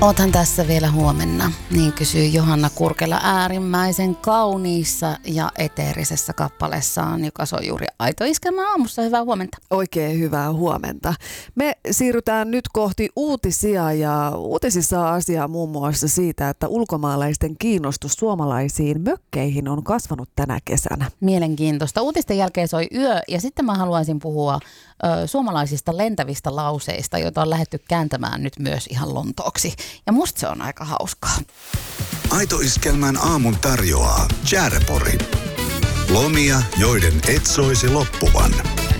Oothan tässä vielä huomenna, niin kysyy Johanna Kurkela äärimmäisen kauniissa ja eteerisessä kappaleessaan, joka soi juuri Aito Iskelmän aamussa. Hyvää huomenta. Oikein hyvää huomenta. Me siirrytään nyt kohti uutisia ja uutisissa on asiaa muun muassa siitä, että ulkomaalaisten kiinnostus suomalaisiin mökkeihin on kasvanut tänä kesänä. Mielenkiintoista. Uutisten jälkeen soi yö ja sitten mä haluaisin puhua suomalaisista lentävistä lauseista, joita on lähdetty kääntämään nyt myös ihan Lontooksi. Ja musta se on aika hauskaa. Aito Iskelmän aamun tarjoaa Jääreborg. Lomia, joiden et soisi loppuvan.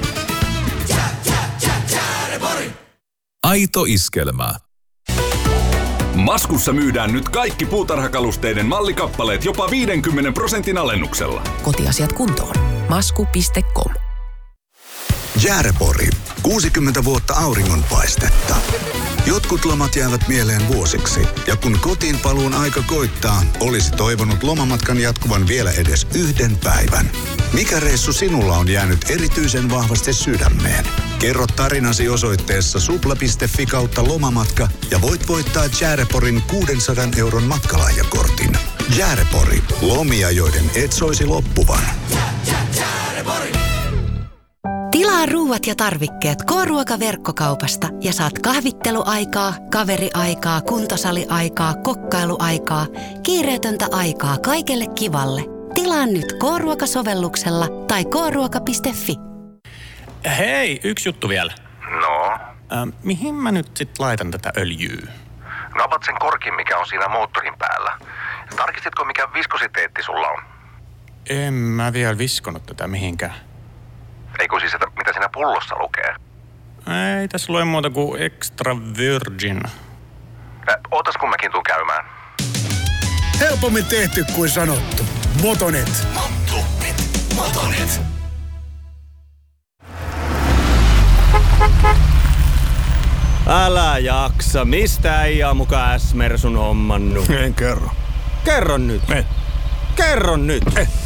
Aito Iskelmä. Maskussa myydään nyt kaikki puutarhakalusteiden mallikappaleet jopa 50% alennuksella. Kotiasiat kuntoon. Masku.com. Jääreborg. 60 vuotta auringonpaistetta. Jotkut lomat jäävät mieleen vuosiksi, ja kun kotiin paluun aika koittaa, olisi toivonut lomamatkan jatkuvan vielä edes yhden päivän. Mikä reissu sinulla on jäänyt erityisen vahvasti sydämeen? Kerro tarinasi osoitteessa supla.fi/lomamatka ja voit voittaa Jääreborgin 600 € matkalahjakortin. Jääreborg. Lomia, joiden et soisi loppuvan. Tilaa ruuat ja tarvikkeet K-ruokaverkkokaupasta ja saat kahvitteluaikaa, kaveriaikaa, kuntosaliaikaa, kokkailuaikaa, kiireetöntä aikaa kaikelle kivalle. Tilaa nyt K-ruokasovelluksella tai kruoka.fi. Hei, yksi juttu vielä. No? Mihin mä nyt sit laitan tätä öljyä? No avat sen korkin, mikä on siinä moottorin päällä. Tarkistitko, mikä viskositeetti sulla on? En mä vielä viskonut tätä mihinkään. Eikö siis, että mitä siinä pullossa lukee? Ei tässä lue muuta kuin extra virgin. Ootas kun mäkin tuun käymään. Helpommin tehty kuin sanottu. Motonet. Motonet. Älä jaksa. Mistä äijä muka S-Mersun hommannut? En kerro. Kerro nyt. Kerro nyt.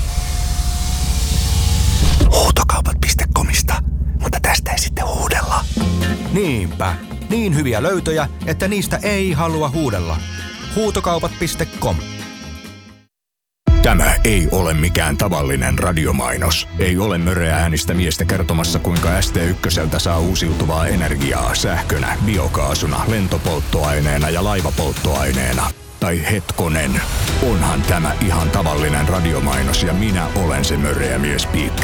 Huutokaupat.comista, mutta tästä ei sitten huudella. Niinpä. Niin hyviä löytöjä, että niistä ei halua huudella. Huutokaupat.com. Tämä ei ole mikään tavallinen radiomainos. Ei ole möreä äänistä miestä kertomassa, kuinka ST1 saa uusiutuvaa energiaa sähkönä, biokaasuna, lentopolttoaineena ja laivapolttoaineena. Tai hetkonen, onhan tämä ihan tavallinen radiomainos ja minä olen se möreä mies Piitti